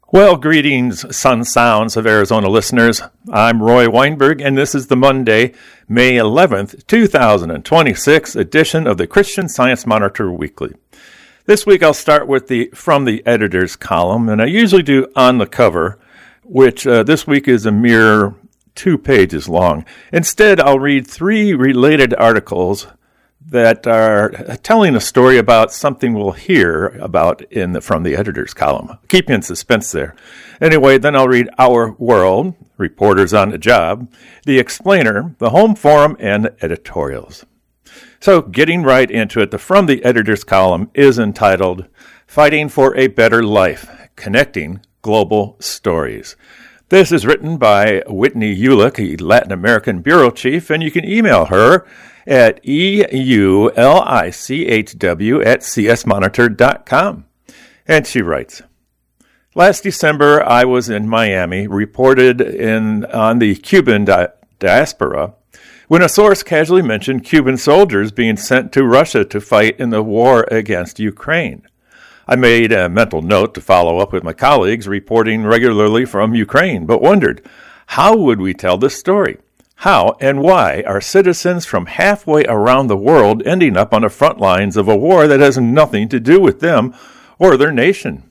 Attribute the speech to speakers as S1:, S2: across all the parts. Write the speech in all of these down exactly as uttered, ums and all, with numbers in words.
S1: Well, greetings, Sun Sounds of Arizona listeners. I'm Roy Weinberg, and this is the Monday, May eleventh, twenty twenty-six edition of the Christian Science Monitor Weekly. This week I'll start with the From the Editor's column, and I usually do On the Cover, which uh, this week is a mere two pages long. Instead, I'll read three related articles that are telling a story about something we'll hear about in the From the Editor's column. Keep you in suspense there. Anyway, then I'll read Our World, Reporters on the Job, The Explainer, the Home Forum, and editorials. So, getting right into it, the From the Editor's column is entitled Fighting for a Better Life, Connecting Global Stories. This is written by Whitney Ulick, a Latin American bureau chief, and you can email her at E U L I C H W at C S monitor dot com. And she writes, Last December, I was in Miami, reported in on the Cuban di- diaspora, when a source casually mentioned Cuban soldiers being sent to Russia to fight in the war against Ukraine. I made a mental note to follow up with my colleagues reporting regularly from Ukraine, but wondered, how would we tell this story? How and why are citizens from halfway around the world ending up on the front lines of a war that has nothing to do with them or their nation?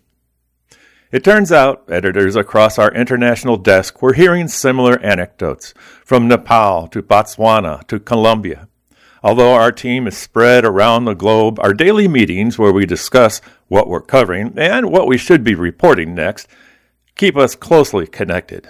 S1: It turns out editors across our international desk were hearing similar anecdotes, from Nepal to Botswana to Colombia. Although our team is spread around the globe, our daily meetings where we discuss what we're covering and what we should be reporting next keep us closely connected.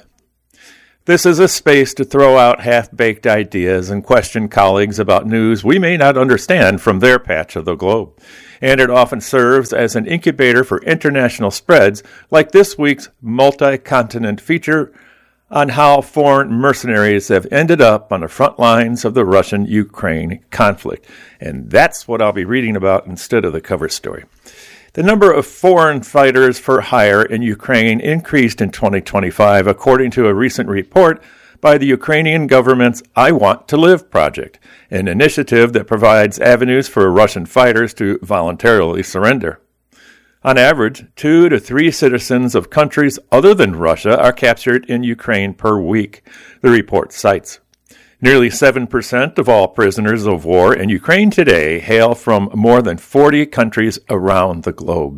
S1: This is a space to throw out half-baked ideas and question colleagues about news we may not understand from their patch of the globe. And it often serves as an incubator for international spreads, like this week's multi-continent feature on how foreign mercenaries have ended up on the front lines of the Russian-Ukraine conflict. And that's what I'll be reading about instead of the cover story. The number of foreign fighters for hire in Ukraine increased in twenty twenty-five, according to a recent report by the Ukrainian government's I Want to Live project, an initiative that provides avenues for Russian fighters to voluntarily surrender. On average, two to three citizens of countries other than Russia are captured in Ukraine per week, the report cites. Nearly seven percent of all prisoners of war in Ukraine today hail from more than forty countries around the globe.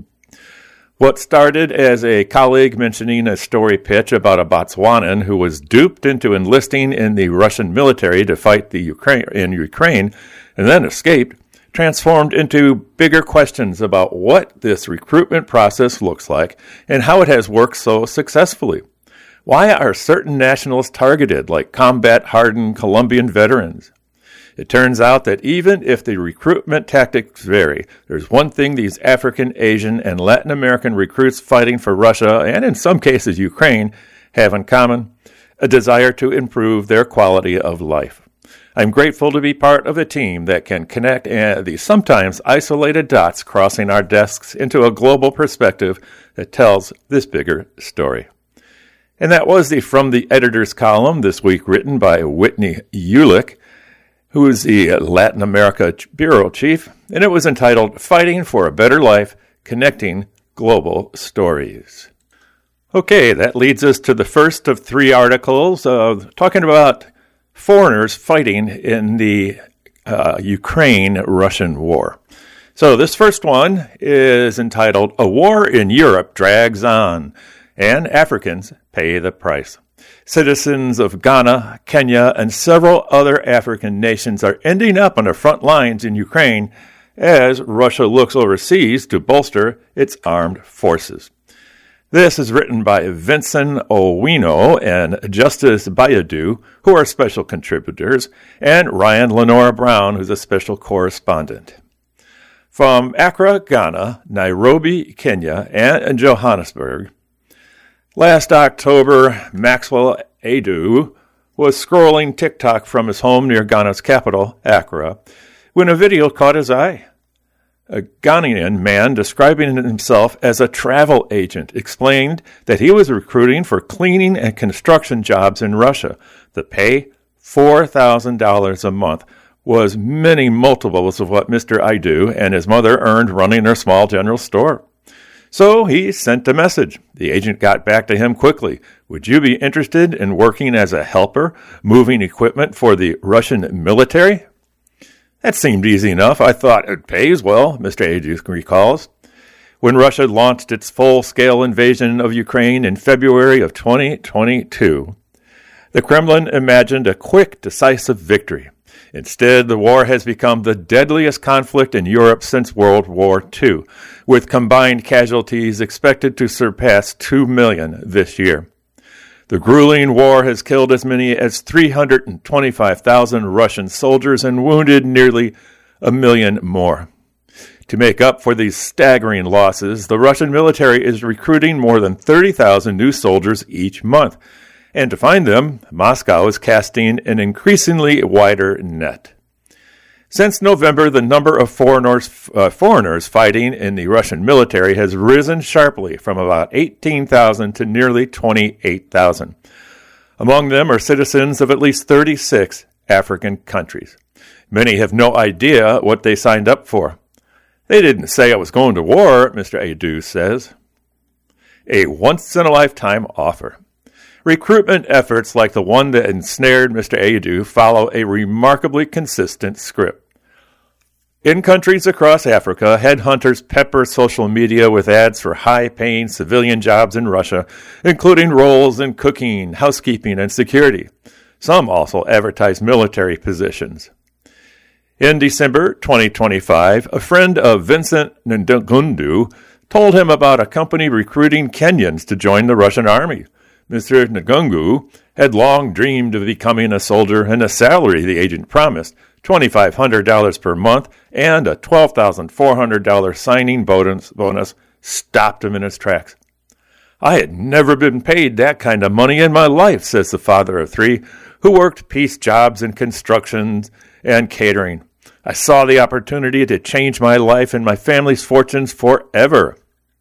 S1: What started as a colleague mentioning a story pitch about a Botswanan who was duped into enlisting in the Russian military to fight the Ukraine in Ukraine and then escaped, transformed into bigger questions about what this recruitment process looks like and how it has worked so successfully. Why are certain nationals targeted, like combat-hardened Colombian veterans? It turns out that even if the recruitment tactics vary, there's one thing these African, Asian, and Latin American recruits fighting for Russia, and in some cases Ukraine, have in common: a desire to improve their quality of life. I'm grateful to be part of a team that can connect uh, the sometimes isolated dots crossing our desks into a global perspective that tells this bigger story. And that was the From the Editor's column this week, written by Whitney Ulick, who is the Latin America bureau chief, and it was entitled Fighting for a Better Life, Connecting Global Stories. Okay, that leads us to the first of three articles uh, talking about foreigners fighting in the uh, Ukraine-Russian war. So this first one is entitled A War in Europe Drags On, and Africans pay the price. Citizens of Ghana, Kenya, and several other African nations are ending up on the front lines in Ukraine as Russia looks overseas to bolster its armed forces. This is written by Vincent Owino and Justice Bayadu, who are special contributors, and Ryan Lenora Brown, who's a special correspondent. From Accra, Ghana, Nairobi, Kenya, and Johannesburg, last October, Maxwell Adu was scrolling TikTok from his home near Ghana's capital, Accra, when a video caught his eye. A Ghanaian man describing himself as a travel agent explained that he was recruiting for cleaning and construction jobs in Russia. The pay, four thousand dollars a month, was many multiples of what Mister Adu and his mother earned running their small general store. So he sent a message. The agent got back to him quickly. Would you be interested in working as a helper, moving equipment for the Russian military? That seemed easy enough. I thought it pays well, Mister Adu recalls. When Russia launched its full-scale invasion of Ukraine in February of twenty twenty-two, the Kremlin imagined a quick, decisive victory. Instead, the war has become the deadliest conflict in Europe since World War Two, with combined casualties expected to surpass two million this year. The grueling war has killed as many as three hundred twenty-five thousand Russian soldiers and wounded nearly a million more. To make up for these staggering losses, the Russian military is recruiting more than thirty thousand new soldiers each month. And to find them, Moscow is casting an increasingly wider net. Since November, the number of foreigners, uh, foreigners fighting in the Russian military has risen sharply from about eighteen thousand to nearly twenty-eight thousand. Among them are citizens of at least thirty-six African countries. Many have no idea what they signed up for. They didn't say I was going to war, Mister Adu says. A once-in-a-lifetime offer. Recruitment efforts like the one that ensnared Mister Adu follow a remarkably consistent script. In countries across Africa, headhunters pepper social media with ads for high-paying civilian jobs in Russia, including roles in cooking, housekeeping, and security. Some also advertise military positions. In December twenty twenty-five, a friend of Vincent Ngundu told him about a company recruiting Kenyans to join the Russian army. Mister Ngundu had long dreamed of becoming a soldier, and the salary the agent promised, twenty-five hundred dollars per month and a twelve thousand four hundred dollars signing bonus, bonus, stopped him in his tracks. I had never been paid that kind of money in my life, says the father of three, who worked piece jobs in construction and catering. I saw the opportunity to change my life and my family's fortunes forever.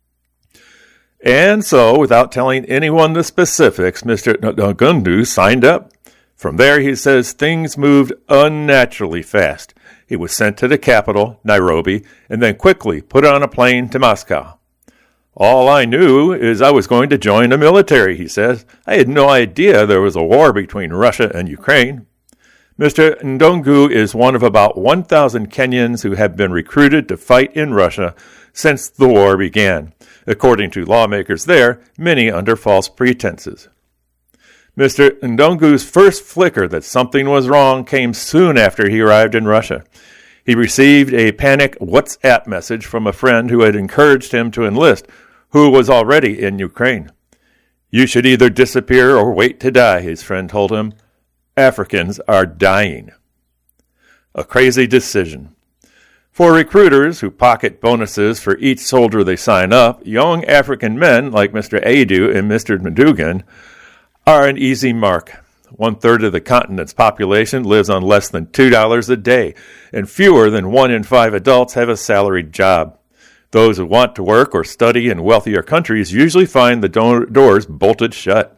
S1: And so, without telling anyone the specifics, Mister Ngundu signed up. From there, he says, things moved unnaturally fast. He was sent to the capital, Nairobi, and then quickly put on a plane to Moscow. All I knew is I was going to join the military, he says. I had no idea there was a war between Russia and Ukraine. Mister Ngundu is one of about one thousand Kenyans who have been recruited to fight in Russia since the war began. According to lawmakers there, many under false pretenses. Mister Ndongu's first flicker that something was wrong came soon after he arrived in Russia. He received a panicked WhatsApp message from a friend who had encouraged him to enlist, who was already in Ukraine. You should either disappear or wait to die, his friend told him. Africans are dying. A crazy decision. For recruiters who pocket bonuses for each soldier they sign up, young African men like Mister Adu and Mister Madugan are an easy mark. One-third of the continent's population lives on less than two dollars a day, and fewer than one in five adults have a salaried job. Those who want to work or study in wealthier countries usually find the do- doors bolted shut.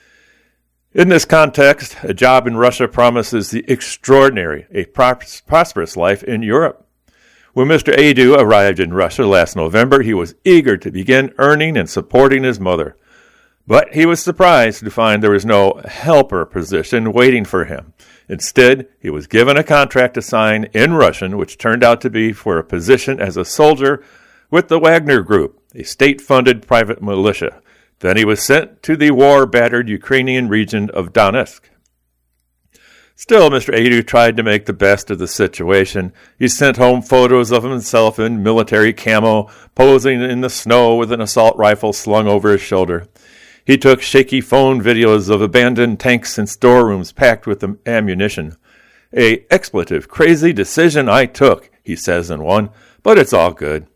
S1: In this context, a job in Russia promises the extraordinary, a pros- prosperous life in Europe. When Mister Adu arrived in Russia last November, he was eager to begin earning and supporting his mother. But he was surprised to find there was no helper position waiting for him. Instead, he was given a contract to sign in Russian, which turned out to be for a position as a soldier with the Wagner Group, a state-funded private militia. Then he was sent to the war-battered Ukrainian region of Donetsk. Still, Mister Adu tried to make the best of the situation. He sent home photos of himself in military camo, posing in the snow with an assault rifle slung over his shoulder. He took shaky phone videos of abandoned tanks and storerooms packed with ammunition. A expletive, crazy decision I took, he says in one, but it's all good.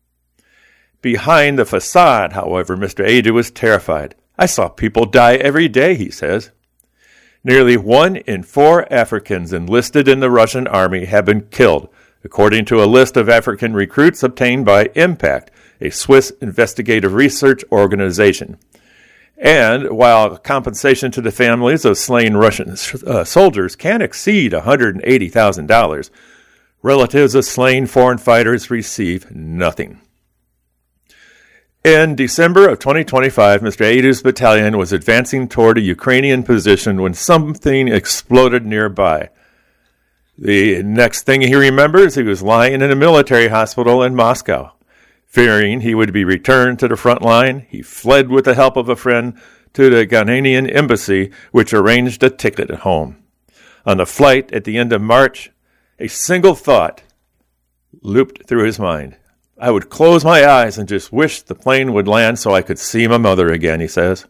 S1: Behind the facade, however, Mister Adu was terrified. I saw people die every day, he says. Nearly one in four Africans enlisted in the Russian army have been killed, according to a list of African recruits obtained by Impact, a Swiss investigative research organization. And while compensation to the families of slain Russian uh, soldiers can exceed one hundred eighty thousand dollars, relatives of slain foreign fighters receive nothing. In December of twenty twenty-five, Mister Adu's battalion was advancing toward a Ukrainian position when something exploded nearby. The next thing he remembers, he was lying in a military hospital in Moscow. Fearing he would be returned to the front line, he fled with the help of a friend to the Ghanaian embassy, which arranged a ticket home. On the flight at the end of March, a single thought looped through his mind. I would close my eyes and just wish the plane would land so I could see my mother again, he says.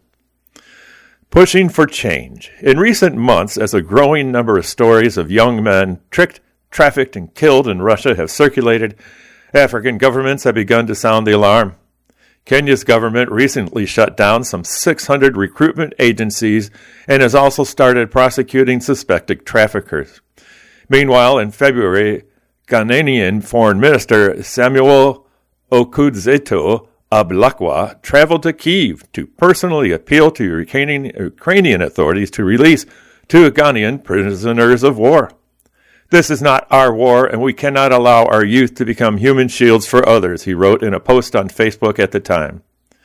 S1: Pushing for change. In recent months, as a growing number of stories of young men tricked, trafficked, and killed in Russia have circulated, African governments have begun to sound the alarm. Kenya's government recently shut down some six hundred recruitment agencies and has also started prosecuting suspected traffickers. Meanwhile, in February, Ghanaian Foreign Minister Samuel Okudzeto Ablakwa traveled to Kyiv to personally appeal to Ukrainian, Ukrainian authorities to release two Ghanaian prisoners of war. This is not our war, and we cannot allow our youth to become human shields for others, he wrote in a post on Facebook at the time.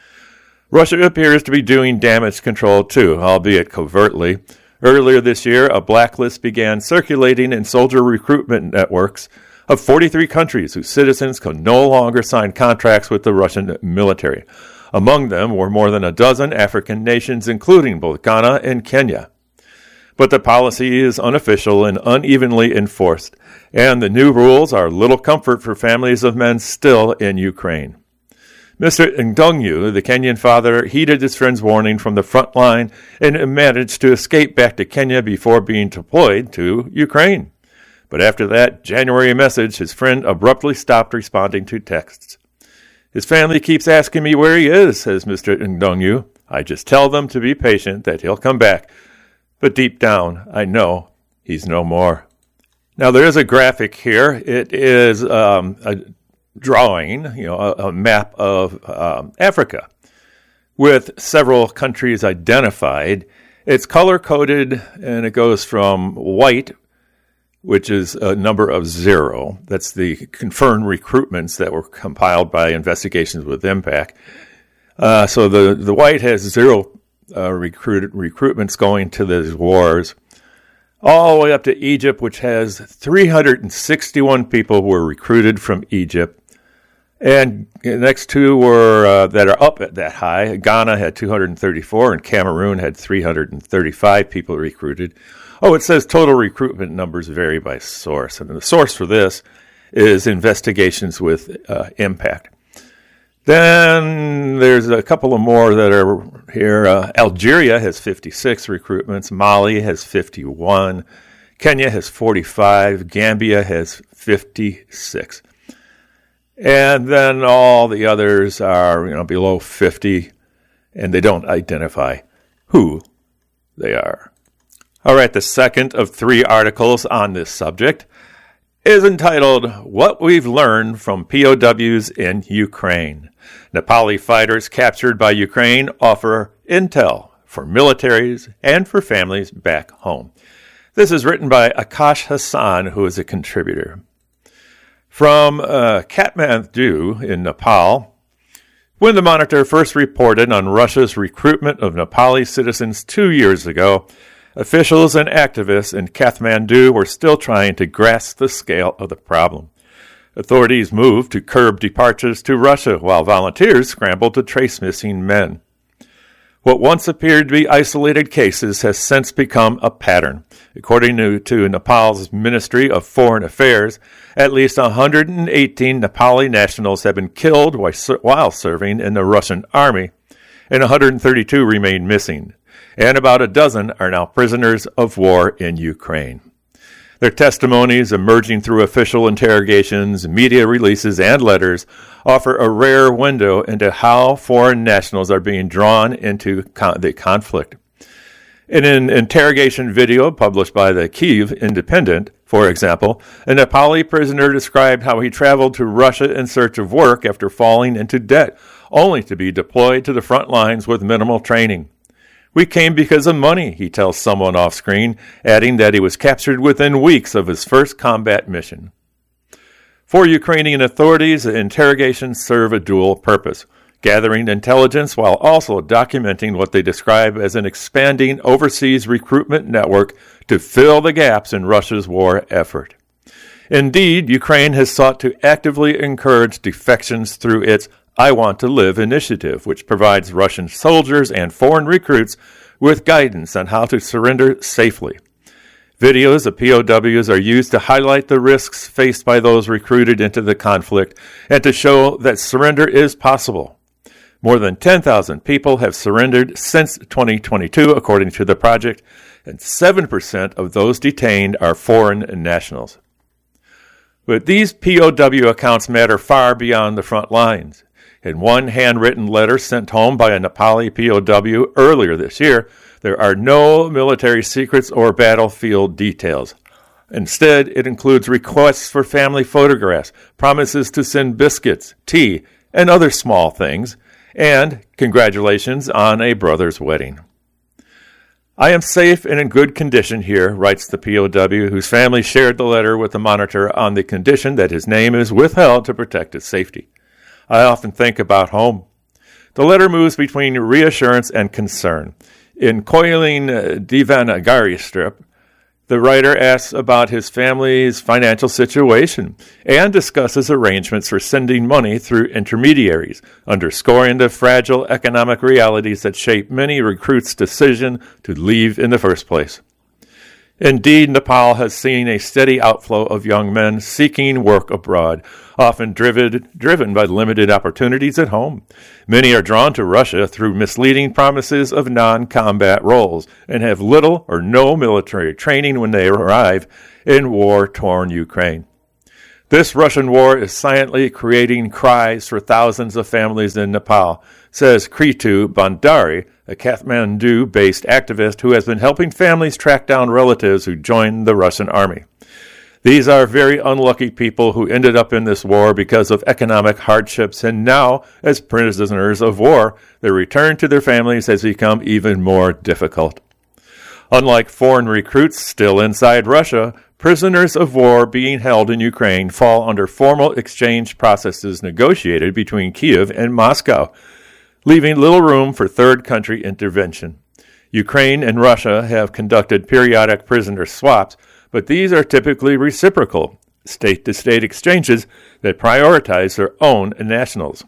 S1: Russia appears to be doing damage control too, albeit covertly. Earlier this year, a blacklist began circulating in soldier recruitment networks of forty-three countries whose citizens could no longer sign contracts with the Russian military. Among them were more than a dozen African nations, including both Ghana and Kenya. But the policy is unofficial and unevenly enforced, and the new rules are little comfort for families of men still in Ukraine. Mister Ndongyu, the Kenyan father, heeded his friend's warning from the front line and managed to escape back to Kenya before being deployed to Ukraine. But after that January message, his friend abruptly stopped responding to texts. His family keeps asking me where he is, says Mister Ndongyu. I just tell them to be patient, that he'll come back. But deep down, I know he's no more. Now, there is a graphic here. It is um, a drawing, you know, a, a map of um, Africa with several countries identified. It's color-coded, and it goes from white, which is a number of zero. That's the confirmed recruitments that were compiled by Investigations with Impact. Uh, so the, the white has zero uh, recruited recruitments going to these wars, all the way up to Egypt, which has three hundred sixty-one people who were recruited from Egypt. And the next two were uh, that are up at that high. Ghana had two hundred thirty-four, and Cameroon had three hundred thirty-five people recruited. Oh, it says total recruitment numbers vary by source. And the source for this is Investigations with uh, Impact. Then there's a couple of more that are here. Uh, Algeria has fifty-six recruitments. Mali has fifty-one. Kenya has forty-five. Gambia has fifty-six. And then all the others are, you know, below fifty, and they don't identify who they are. All right, the second of three articles on this subject is entitled, What We've Learned from P O Ws in Ukraine. Nepali fighters captured by Ukraine offer intel for militaries and for families back home. This is written by Akash Hassan, who is a contributor. From uh, Kathmandu in Nepal, when the Monitor first reported on Russia's recruitment of Nepali citizens two years ago, officials and activists in Kathmandu were still trying to grasp the scale of the problem. Authorities moved to curb departures to Russia while volunteers scrambled to trace missing men. What once appeared to be isolated cases has since become a pattern. According to, to Nepal's Ministry of Foreign Affairs, at least one hundred eighteen Nepali nationals have been killed while, while serving in the Russian army, and one hundred thirty-two remain missing, and about a dozen are now prisoners of war in Ukraine. Their testimonies, emerging through official interrogations, media releases, and letters, offer a rare window into how foreign nationals are being drawn into con- the conflict. In an interrogation video published by the Kyiv Independent, for example, a Nepali prisoner described how he traveled to Russia in search of work after falling into debt, only to be deployed to the front lines with minimal training. We came because of money, he tells someone off screen, adding that he was captured within weeks of his first combat mission. For Ukrainian authorities, the interrogations serve a dual purpose: gathering intelligence while also documenting what they describe as an expanding overseas recruitment network to fill the gaps in Russia's war effort. Indeed, Ukraine has sought to actively encourage defections through its I Want to Live initiative, which provides Russian soldiers and foreign recruits with guidance on how to surrender safely. Videos of P O Ws are used to highlight the risks faced by those recruited into the conflict and to show that surrender is possible. More than ten thousand people have surrendered since twenty twenty-two, according to the project, and seven percent of those detained are foreign nationals. But these P O W accounts matter far beyond the front lines. In one handwritten letter sent home by a Nepali P O W earlier this year, there are no military secrets or battlefield details. Instead, it includes requests for family photographs, promises to send biscuits, tea, and other small things, and congratulations on a brother's wedding. I am safe and in good condition here, writes the P O W, whose family shared the letter with the Monitor on the condition that his name is withheld to protect his safety. I often think about home. The letter moves between reassurance and concern. In Koilin Devanagari strip, the writer asks about his family's financial situation and discusses arrangements for sending money through intermediaries, underscoring the fragile economic realities that shape many recruits' decision to leave in the first place. Indeed, Nepal has seen a steady outflow of young men seeking work abroad, often driven, driven by limited opportunities at home. Many are drawn to Russia through misleading promises of non-combat roles and have little or no military training when they arrive in war-torn Ukraine. This Russian war is silently creating cries for thousands of families in Nepal, says Kritu Bandari, a Kathmandu-based activist who has been helping families track down relatives who joined the Russian army. These are very unlucky people who ended up in this war because of economic hardships, and now, as prisoners of war, their return to their families has become even more difficult. Unlike foreign recruits still inside Russia, prisoners of war being held in Ukraine fall under formal exchange processes negotiated between Kiev and Moscow, leaving little room for third country intervention. Ukraine and Russia have conducted periodic prisoner swaps, but these are typically reciprocal, state-to-state exchanges that prioritize their own nationals.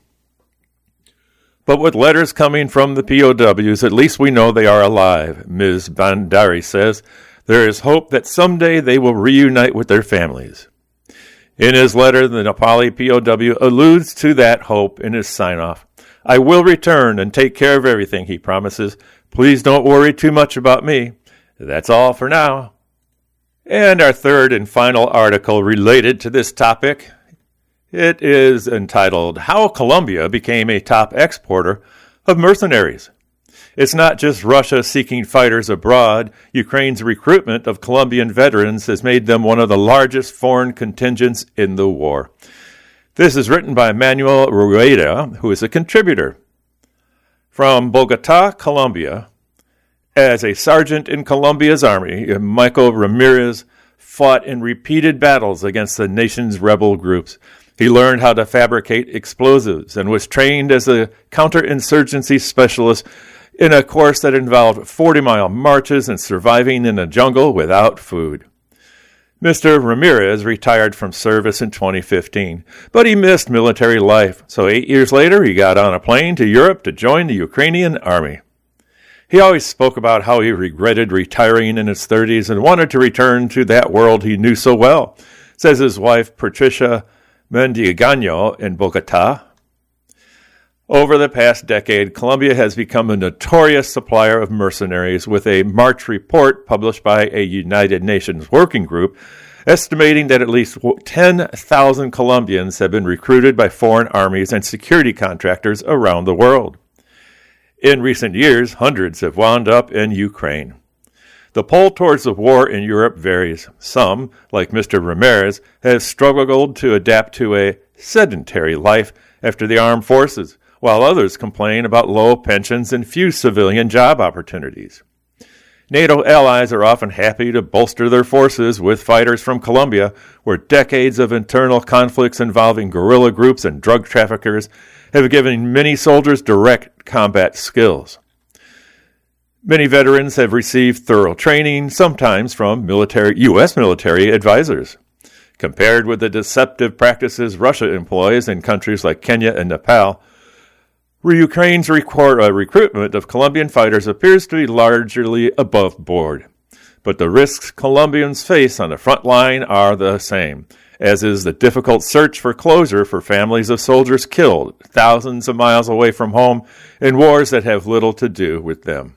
S1: But with letters coming from the P O Ws, at least we know they are alive, Miz Bandari says. There is hope that someday they will reunite with their families. In his letter, the Nepali P O W alludes to that hope in his sign-off. I will return and take care of everything, he promises. Please don't worry too much about me. That's all for now. And our third and final article related to this topic. It is entitled, How Colombia Became a Top Exporter of Mercenaries. It's not just Russia seeking fighters abroad. Ukraine's recruitment of Colombian veterans has made them one of the largest foreign contingents in the war. This is written by Manuel Rueda, who is a contributor. From Bogota, Colombia, as a sergeant in Colombia's army, Michael Ramirez fought in repeated battles against the nation's rebel groups. He learned how to fabricate explosives and was trained as a counterinsurgency specialist in a course that involved forty-mile marches and surviving in a jungle without food. Mister Ramirez retired from service in twenty fifteen, but he missed military life, so eight years later he got on a plane to Europe to join the Ukrainian army. He always spoke about how he regretted retiring in his thirties and wanted to return to that world he knew so well, says his wife Patricia Mendiagano in Bogota. Over the past decade, Colombia has become a notorious supplier of mercenaries, with a March report published by a United Nations working group estimating that at least ten thousand Colombians have been recruited by foreign armies and security contractors around the world. In recent years, hundreds have wound up in Ukraine. The pull towards the war in Europe varies. Some, like Mister Ramirez, have struggled to adapt to a sedentary life after the armed forces, while others complain about low pensions and few civilian job opportunities. NATO allies are often happy to bolster their forces with fighters from Colombia, where decades of internal conflicts involving guerrilla groups and drug traffickers have given many soldiers direct combat skills. Many veterans have received thorough training, sometimes from military, U S military advisors. Compared with the deceptive practices Russia employs in countries like Kenya and Nepal, Ukraine's record, uh, recruitment of Colombian fighters appears to be largely above board. But the risks Colombians face on the front line are the same, as is the difficult search for closure for families of soldiers killed thousands of miles away from home in wars that have little to do with them.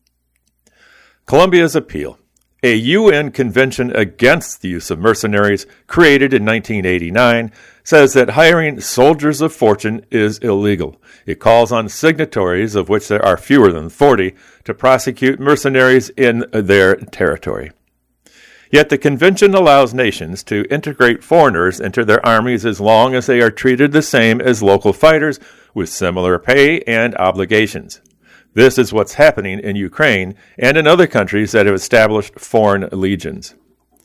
S1: Colombia's appeal. A U N convention against the use of mercenaries, created in nineteen eighty-nine, says that hiring soldiers of fortune is illegal. It calls on signatories, of which there are fewer than forty, to prosecute mercenaries in their territory. Yet the convention allows nations to integrate foreigners into their armies as long as they are treated the same as local fighters with similar pay and obligations. This is what's happening in Ukraine and in other countries that have established foreign legions.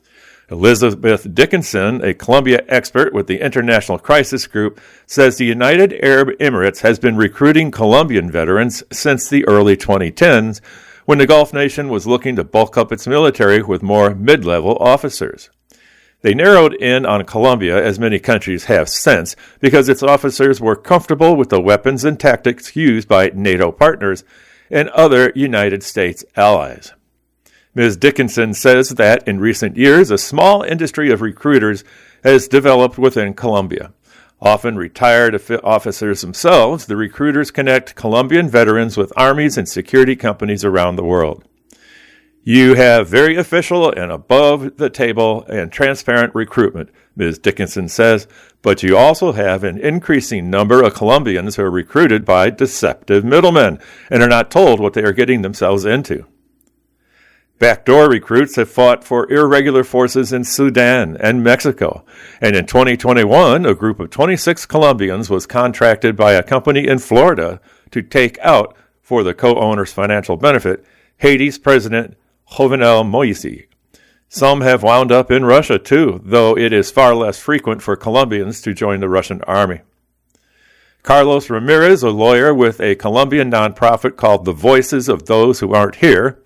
S1: Elizabeth Dickinson, a Colombia expert with the International Crisis Group, says the United Arab Emirates has been recruiting Colombian veterans since the early twenty tens, when the Gulf nation was looking to bulk up its military with more mid-level officers. They narrowed in on Colombia, as many countries have since, because its officers were comfortable with the weapons and tactics used by NATO partners and other United States allies. Miz Dickinson says that in recent years, a small industry of recruiters has developed within Colombia. Often retired officers themselves, the recruiters connect Colombian veterans with armies and security companies around the world. You have very official and above-the-table and transparent recruitment, Miz Dickinson says, but you also have an increasing number of Colombians who are recruited by deceptive middlemen and are not told what they are getting themselves into. Backdoor recruits have fought for irregular forces in Sudan and Mexico, and in twenty twenty-one, a group of twenty-six Colombians was contracted by a company in Florida to take out, for the co-owner's financial benefit, Haiti's President Jovenel Moïse. Some have wound up in Russia, too, though it is far less frequent for Colombians to join the Russian army. Carlos Ramirez, a lawyer with a Colombian nonprofit called The Voices of Those Who Aren't Here,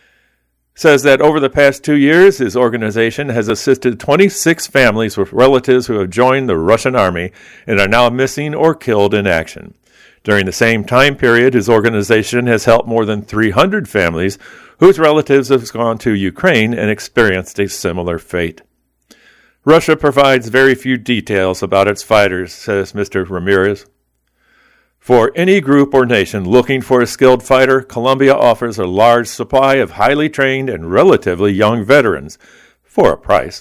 S1: says that over the past two years, his organization has assisted twenty-six families with relatives who have joined the Russian army and are now missing or killed in action. During the same time period, his organization has helped more than three hundred families whose relatives have gone to Ukraine and experienced a similar fate. Russia provides very few details about its fighters, says Mister Ramirez. For any group or nation looking for a skilled fighter, Colombia offers a large supply of highly trained and relatively young veterans for a price.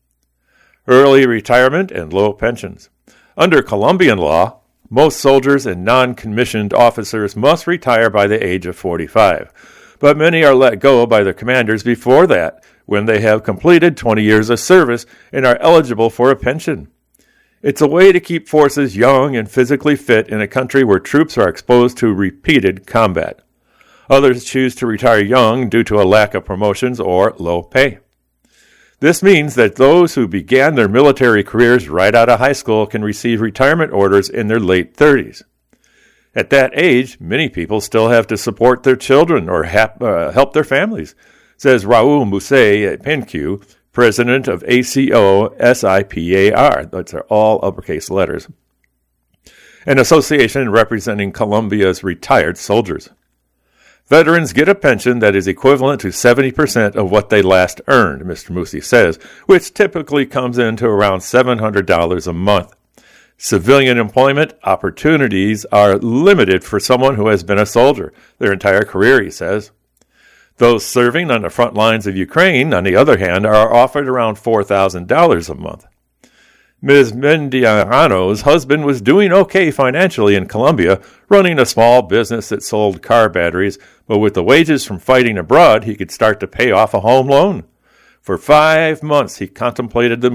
S1: Early retirement and low pensions. Under Colombian law, most soldiers and non-commissioned officers must retire by the age of forty-five, but many are let go by their commanders before that, when they have completed twenty years of service and are eligible for a pension. It's a way to keep forces young and physically fit in a country where troops are exposed to repeated combat. Others choose to retire young due to a lack of promotions or low pay. This means that those who began their military careers right out of high school can receive retirement orders in their late thirties. At that age, many people still have to support their children or hap, uh, help their families, says Raul Musay Pencu, president of A C O S I P A R. Those are all uppercase letters. An association representing Colombia's retired soldiers. Veterans get a pension that is equivalent to seventy percent of what they last earned, Mister Musi says, which typically comes in to around seven hundred dollars a month. Civilian employment opportunities are limited for someone who has been a soldier their entire career, he says. Those serving on the front lines of Ukraine, on the other hand, are offered around four thousand dollars a month. Miz Mendiano's husband was doing okay financially in Colombia, running a small business that sold car batteries, but with the wages from fighting abroad, he could start to pay off a home loan. For five months, he contemplated the move,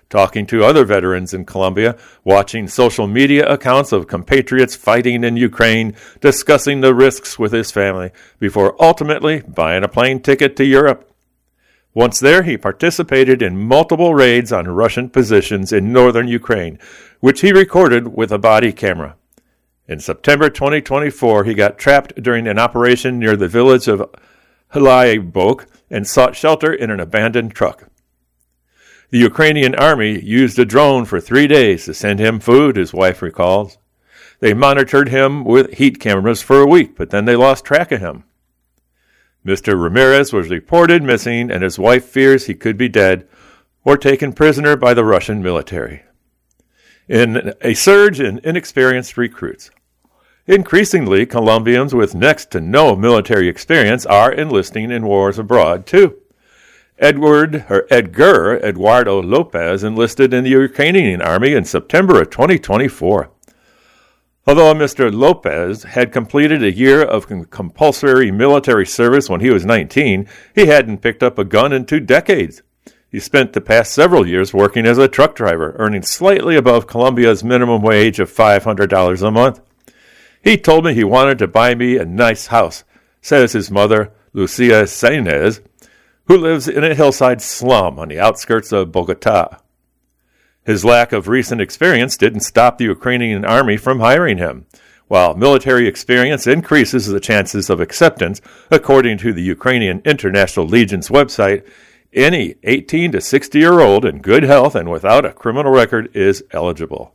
S1: talking to other veterans in Colombia, watching social media accounts of compatriots fighting in Ukraine, discussing the risks with his family, before ultimately buying a plane ticket to Europe. Once there, he participated in multiple raids on Russian positions in northern Ukraine, which he recorded with a body camera. In September twenty twenty-four, he got trapped during an operation near the village of Hlaibok and sought shelter in an abandoned truck. The Ukrainian army used a drone for three days to send him food, his wife recalls. They monitored him with heat cameras for a week, but then they lost track of him. Mister Ramirez was reported missing, and his wife fears he could be dead or taken prisoner by the Russian military. In a surge in inexperienced recruits. Increasingly, Colombians with next to no military experience are enlisting in wars abroad, too. Edward or Edgar Eduardo Lopez enlisted in the Ukrainian army in September of twenty twenty-four. Although Mister Lopez had completed a year of compulsory military service when he was nineteen, he hadn't picked up a gun in two decades. He spent the past several years working as a truck driver, earning slightly above Colombia's minimum wage of five hundred dollars a month. He told me he wanted to buy me a nice house, says his mother, Lucia Sainez, who lives in a hillside slum on the outskirts of Bogota. His lack of recent experience didn't stop the Ukrainian army from hiring him. While military experience increases the chances of acceptance, according to the Ukrainian International Legion's website, any eighteen to sixty-year-old in good health and without a criminal record is eligible.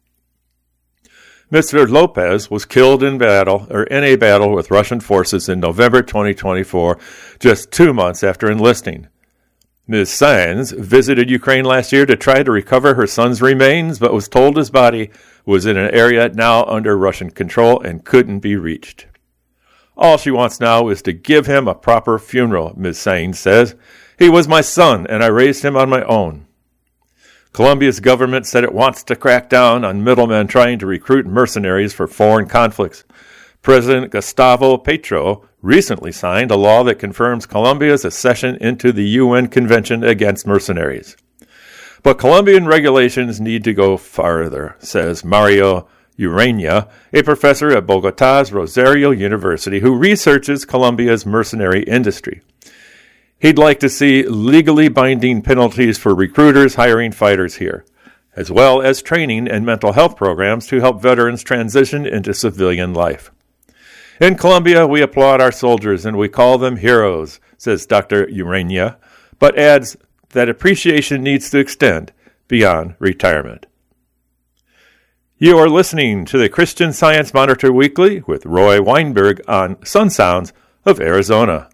S1: Mister Lopez was killed in battle or in a battle with Russian forces in November twenty twenty-four, just two months after enlisting. Miz Sainz visited Ukraine last year to try to recover her son's remains, but was told his body was in an area now under Russian control and couldn't be reached. All she wants now is to give him a proper funeral, Miz Sainz says. He was my son, and I raised him on my own. Colombia's government said it wants to crack down on middlemen trying to recruit mercenaries for foreign conflicts. President Gustavo Petro recently signed a law that confirms Colombia's accession into the U N Convention Against Mercenaries. But Colombian regulations need to go farther, says Mario Urania, a professor at Bogota's Rosario University who researches Colombia's mercenary industry. He'd like to see legally binding penalties for recruiters hiring fighters here, as well as training and mental health programs to help veterans transition into civilian life. In Colombia, we applaud our soldiers and we call them heroes, says Doctor Urania, but adds that appreciation needs to extend beyond retirement. You are listening to the Christian Science Monitor Weekly with Roy Weinberg on Sun Sounds of Arizona.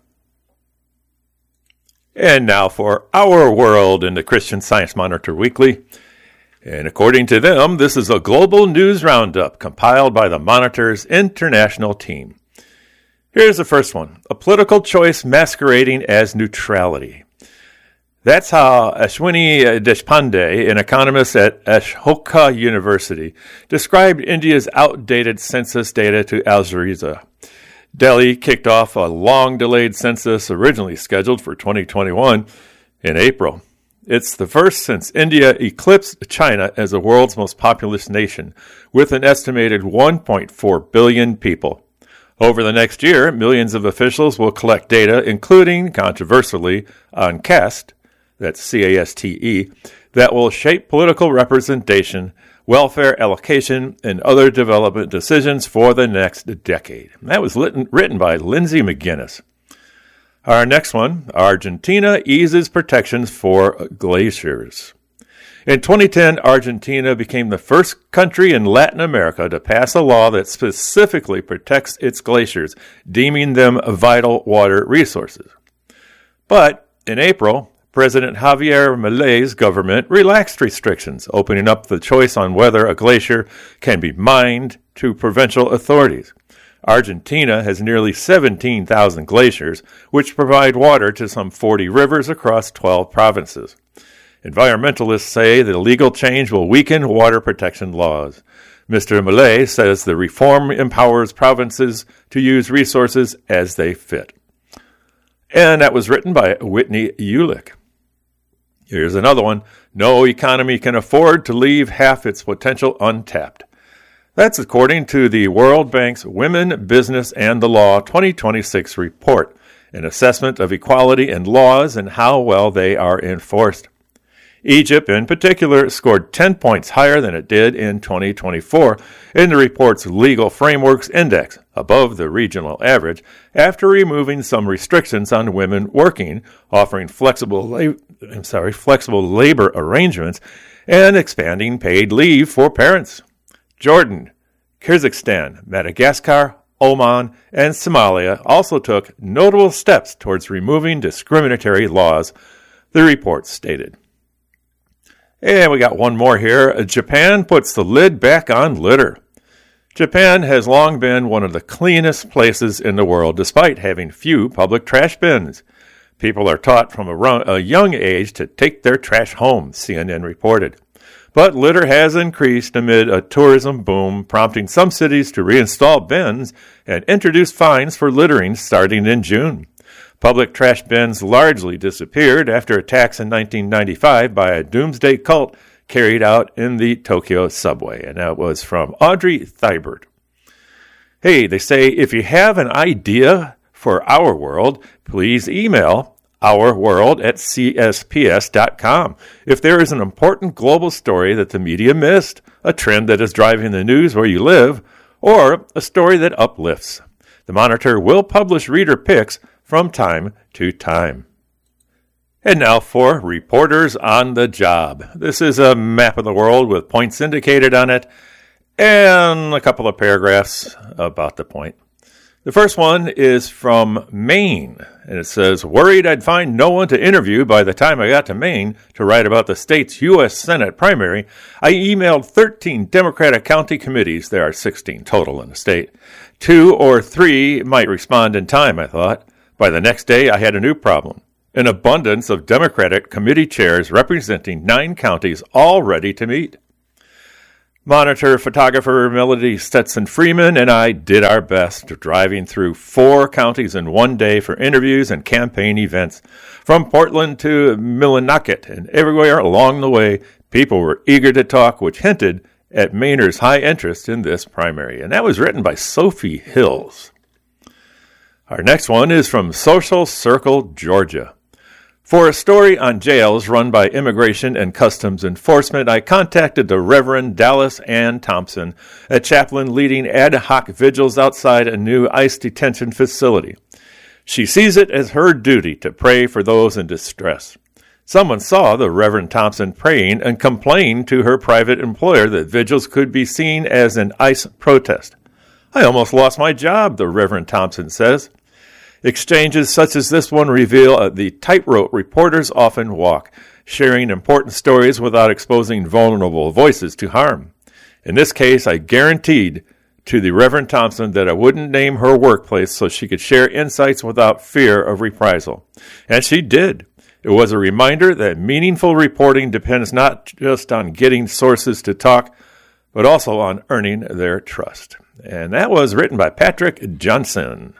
S1: And now for our world in the Christian Science Monitor Weekly. And according to them, this is a global news roundup compiled by the Monitor's international team. Here's the first one. A political choice masquerading as neutrality. That's how Ashwini Deshpande, an economist at Ashoka University, described India's outdated census data to Al Jazeera. Delhi kicked off a long-delayed census originally scheduled for twenty twenty-one in April. It's the first since India eclipsed China as the world's most populous nation, with an estimated one point four billion people. Over the next year, millions of officials will collect data, including, controversially, on caste, that's C A S T E, that will shape political representation, welfare allocation, and other development decisions for the next decade. That was written, written by Lindsay McGuinness. Our next one, Argentina eases protections for glaciers. In twenty ten, Argentina became the first country in Latin America to pass a law that specifically protects its glaciers, deeming them vital water resources. But in April, President Javier Milei's government relaxed restrictions, opening up the choice on whether a glacier can be mined to provincial authorities. Argentina has nearly seventeen thousand glaciers, which provide water to some forty rivers across twelve provinces. Environmentalists say the legal change will weaken water protection laws. Mister Milei says the reform empowers provinces to use resources as they fit. And that was written by Whitney Ulick. Here's another one. No economy can afford to leave half its potential untapped. That's according to the World Bank's Women, Business, and the Law twenty twenty-six report, an assessment of equality in laws and how well they are enforced. Egypt, in particular, scored ten points higher than it did in twenty twenty-four in the report's Legal Frameworks Index, above the regional average, after removing some restrictions on women working, offering flexible, la- I'm sorry, flexible labor arrangements, and expanding paid leave for parents. Jordan, Kyrgyzstan, Madagascar, Oman, and Somalia also took notable steps towards removing discriminatory laws, the report stated. And we got one more here. Japan puts the lid back on litter. Japan has long been one of the cleanest places in the world, despite having few public trash bins. People are taught from a, run- a young age to take their trash home, C N N reported. But litter has increased amid a tourism boom, prompting some cities to reinstall bins and introduce fines for littering starting in June. Public trash bins largely disappeared after attacks in nineteen ninety-five by a doomsday cult carried out in the Tokyo subway. And that was from Audrey Thibert. Hey, they say if you have an idea for Our World, please email ourworld at c s p s dot com. If there is an important global story that the media missed, a trend that is driving the news where you live, or a story that uplifts, the Monitor will publish reader picks from time to time. And now for Reporters on the Job. This is a map of the world with points indicated on it and a couple of paragraphs about the point. The first one is from Maine, and it says, worried I'd find no one to interview by the time I got to Maine to write about the state's U S Senate primary, I emailed thirteen Democratic county committees. There are sixteen total in the state. Two or three might respond in time, I thought. By the next day, I had a new problem. An abundance of Democratic committee chairs representing nine counties all ready to meet. Monitor photographer Melody Stetson Freeman and I did our best, driving through four counties in one day for interviews and campaign events. From Portland to Millinocket and everywhere along the way, people were eager to talk, which hinted at Mainers' high interest in this primary. And that was written by Sophie Hills. Our next one is from Social Circle, Georgia. For a story on jails run by Immigration and Customs Enforcement, I contacted the Reverend Dallas Ann Thompson, a chaplain leading ad hoc vigils outside a new ICE detention facility. She sees it as her duty to pray for those in distress. Someone saw the Reverend Thompson praying and complained to her private employer that vigils could be seen as an ICE protest. I almost lost my job, the Reverend Thompson says. Exchanges such as this one reveal the tightrope reporters often walk, sharing important stories without exposing vulnerable voices to harm. In this case, I guaranteed to the Reverend Thompson that I wouldn't name her workplace so she could share insights without fear of reprisal. And she did. It was a reminder that meaningful reporting depends not just on getting sources to talk, but also on earning their trust. And that was written by Patrick Johnson.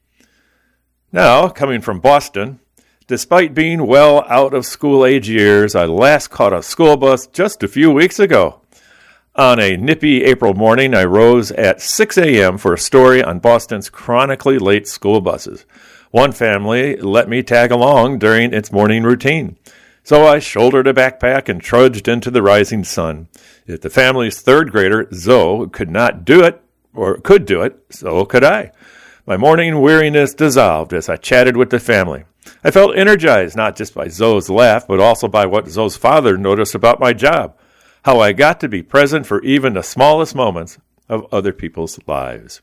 S1: Now, coming from Boston, despite being well out of school-age years, I last caught a school bus just a few weeks ago. On a nippy April morning, I rose at six a.m. for a story on Boston's chronically late school buses. One family let me tag along during its morning routine. So I shouldered a backpack and trudged into the rising sun. If the family's third grader, Zoe, could not do it, or could do it, so could I. My morning weariness dissolved as I chatted with the family. I felt energized not just by Zoe's laugh, but also by what Zoe's father noticed about my job, how I got to be present for even the smallest moments of other people's lives.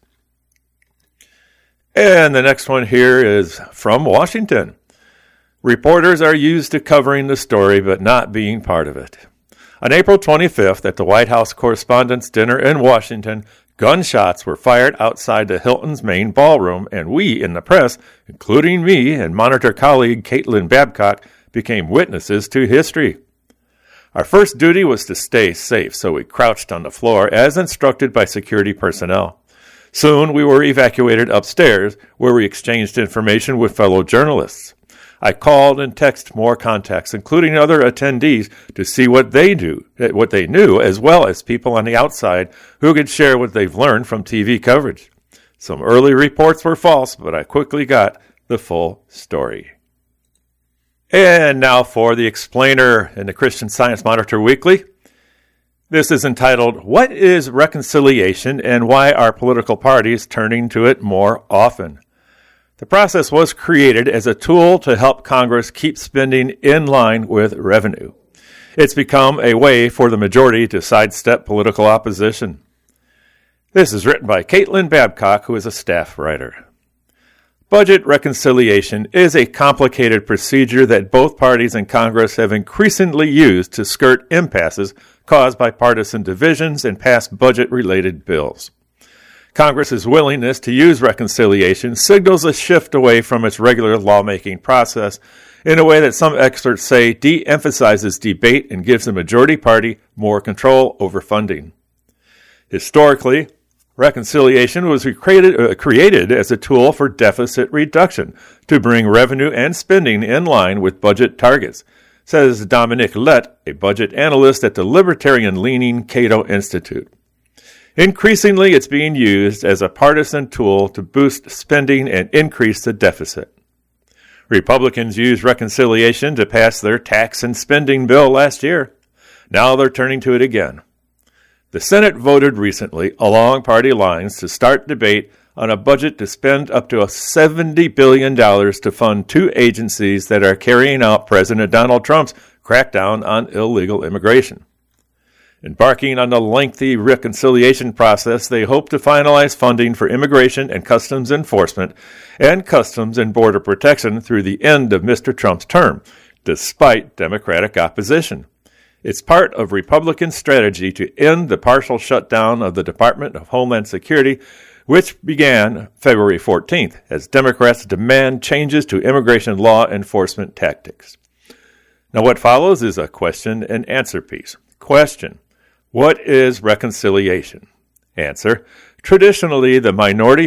S1: And the next one here is from Washington. Reporters are used to covering the story but not being part of it. On April twenty-fifth, at the White House Correspondents' Dinner in Washington, gunshots were fired outside the Hilton's main ballroom, and we in the press, including me and Monitor colleague Caitlin Babcock, became witnesses to history. Our first duty was to stay safe, so we crouched on the floor as instructed by security personnel. Soon we were evacuated upstairs, where we exchanged information with fellow journalists. I called and texted more contacts, including other attendees, to see what they do, what they knew, as well as people on the outside who could share what they've learned from T V coverage. Some early reports were false, but I quickly got the full story. And now for the explainer in the Christian Science Monitor Weekly. This is entitled, What is Reconciliation and Why Are Political Parties Turning to It More Often? The process was created as a tool to help Congress keep spending in line with revenue. It's become a way for the majority to sidestep political opposition. This is written by Caitlin Babcock, who is a staff writer. Budget reconciliation is a complicated procedure that both parties in Congress have increasingly used to skirt impasses caused by partisan divisions and pass budget-related bills. Congress's willingness to use reconciliation signals a shift away from its regular lawmaking process in a way that some experts say de-emphasizes debate and gives the majority party more control over funding. Historically, reconciliation was created, uh, created as a tool for deficit reduction to bring revenue and spending in line with budget targets, says Dominic Lett, a budget analyst at the libertarian-leaning Cato Institute. Increasingly, it's being used as a partisan tool to boost spending and increase the deficit. Republicans used reconciliation to pass their tax and spending bill last year. Now they're turning to it again. The Senate voted recently, along party lines, to start debate on a budget to spend up to seventy billion dollars to fund two agencies that are carrying out President Donald Trump's crackdown on illegal immigration. Embarking on the lengthy reconciliation process, they hope to finalize funding for immigration and customs enforcement and customs and border protection through the end of Mister Trump's term, despite Democratic opposition. It's part of Republican strategy to end the partial shutdown of the Department of Homeland Security, which began February fourteenth, as Democrats demand changes to immigration law enforcement tactics. Now, what follows is a question and answer piece. Question: What is reconciliation? Answer: Traditionally, the minority